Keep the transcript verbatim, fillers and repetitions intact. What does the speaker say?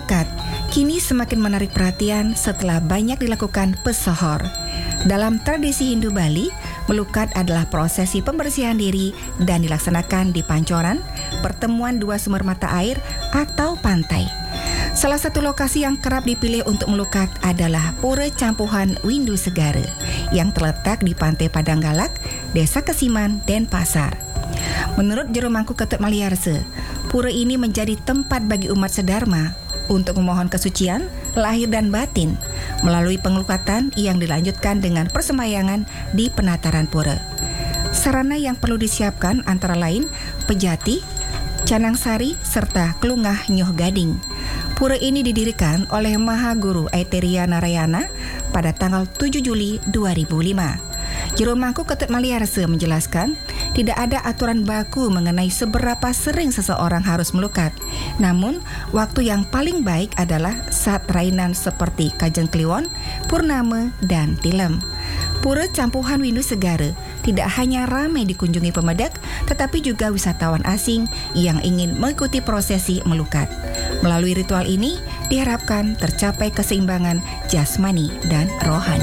Melukat kini semakin menarik perhatian setelah banyak dilakukan pesohor. Dalam tradisi Hindu Bali, melukat adalah prosesi pembersihan diri dan dilaksanakan di pancoran, pertemuan dua sumber mata air, atau pantai. Salah satu lokasi yang kerap dipilih untuk melukat adalah Pura Campuhan Windu Segara yang terletak di Pantai Padang Galak, Desa Kesiman, Denpasar. Menurut Juru Mangku Ketut Maliarse, pura ini menjadi tempat bagi umat sedharma untuk memohon kesucian lahir dan batin melalui pengelukatan yang dilanjutkan dengan persembayangan di penataran pura. Sarana yang perlu disiapkan antara lain pejati, canang sari, serta kelungah nyoh gading. Pura ini didirikan oleh Maha Guru Aiteria Narayana pada tanggal tujuh Juli dua ribu lima. Juru Mangku Ketut Maliarse menjelaskan, tidak ada aturan baku mengenai seberapa sering seseorang harus melukat. Namun, waktu yang paling baik adalah saat rainan seperti Kajeng Kliwon, Purnama, dan Tilem. Pura Campuhan Windu Segara tidak hanya ramai dikunjungi pemedak, tetapi juga wisatawan asing yang ingin mengikuti prosesi melukat. Melalui ritual ini, diharapkan tercapai keseimbangan jasmani dan rohani.